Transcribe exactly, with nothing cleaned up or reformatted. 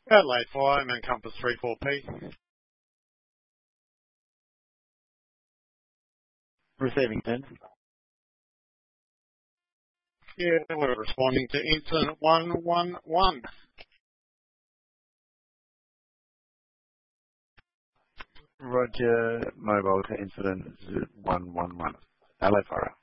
Adelaide Fire, and Encompass three four P. Receiving ten. Yeah, we're responding to incident one one one. Roger, mobile to incident one one one. Adelaide Fire.